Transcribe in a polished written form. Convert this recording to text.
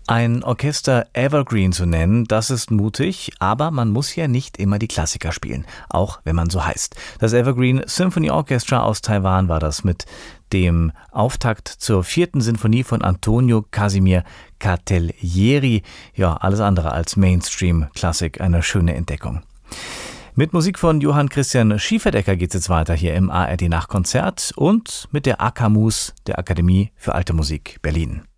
Ein Orchester Evergreen zu nennen, das ist mutig, aber man muss ja nicht immer die Klassiker spielen, auch wenn man so heißt. Das Evergreen Symphony Orchestra aus Taiwan war das mit dem Auftakt zur 4. Sinfonie von Antonio Casimir Cartellieri. Ja, alles andere als Mainstream-Klassik, eine schöne Entdeckung. Mit Musik von Johann Christian Schieferdecker geht es jetzt weiter hier im ARD Nachtkonzert und mit der AKAMUS, der Akademie für Alte Musik Berlin.